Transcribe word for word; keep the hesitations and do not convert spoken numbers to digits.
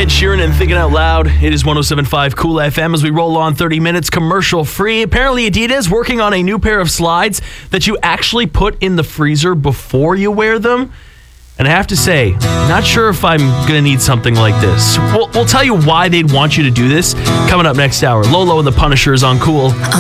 Ed Sheeran and Thinking Out Loud. It is one oh seven point five Cool F M as we roll on thirty minutes commercial free. Apparently Adidas working on a new pair of slides that you actually put in the freezer before you wear them. And I have to say, not sure if I'm going to need something like this. We'll, we'll tell you why they'd want you to do this coming up next hour. Lolo and the Punishers on Cool.